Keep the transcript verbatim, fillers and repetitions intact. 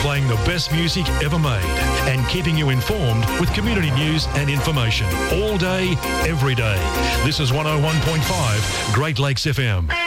playing the best music ever made and keeping you informed with community news and information all day, every day. This is one oh one point five Great Lakes F M.